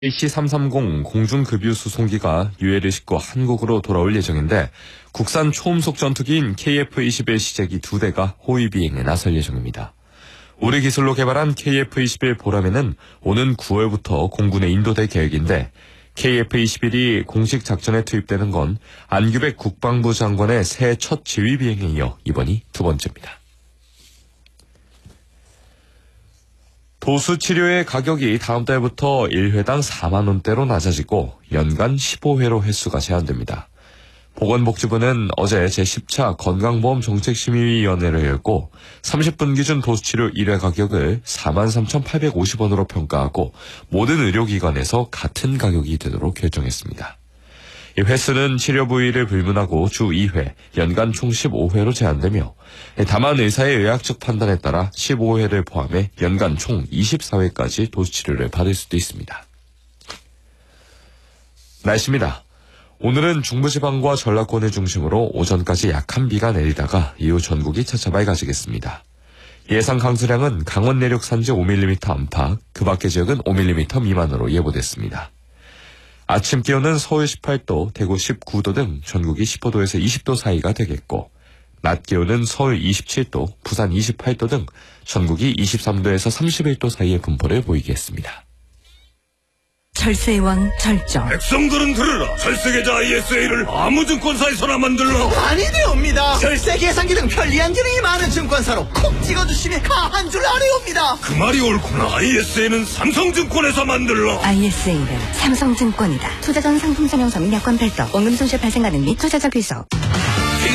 AC-330 공중급유 수송기가 유해를 싣고 한국으로 돌아올 예정인데 국산 초음속 전투기인 KF-21 시제기 2대가 호위 비행에 나설 예정입니다. 우리 기술로 개발한 KF-21 보람에는 오는 9월부터 공군에 인도될 계획인데 KF-21이 공식 작전에 투입되는 건 안규백 국방부 장관의 새해 첫 지휘 비행에 이어 이번이 두 번째입니다. 도수 치료의 가격이 다음 달부터 1회당 4만 원대로 낮아지고 연간 15회로 횟수가 제한됩니다. 보건복지부는 어제 제10차 건강보험정책심의위원회를 열고 30분 기준 도수치료 1회 가격을 43,850원으로 평가하고 모든 의료기관에서 같은 가격이 되도록 결정했습니다. 이 횟수는 치료 부위를 불문하고 주 2회, 연간 총 15회로 제한되며 다만 의사의 의학적 판단에 따라 15회를 포함해 연간 총 24회까지 도수치료를 받을 수도 있습니다. 날씨입니다. 오늘은 중부지방과 전라권을 중심으로 오전까지 약한 비가 내리다가 이후 전국이 차차 맑아지겠습니다. 예상 강수량은 강원 내륙 산지 5mm 안팎, 그 밖의 지역은 5mm 미만으로 예보됐습니다. 아침 기온은 서울 18도, 대구 19도 등 전국이 15도에서 20도 사이가 되겠고 낮 기온은 서울 27도, 부산 28도 등 전국이 23도에서 31도 사이의 분포를 보이겠습니다. 철새의 왕 절정. 백성들은 들으라. 철새계좌 ISA를 아무 증권사에서나 만들라. 아니 되옵니다. 철새 계산기 등 편리한 기능이 많은 증권사로 콕 찍어주시면 가한 줄 아래옵니다. 그 말이 옳구나. ISA는 삼성증권에서 만들라. ISA는 삼성증권이다. 투자 전 상품 설명 서민 약관 발도, 원금 손실 발생 가능 및 투자자 귀속.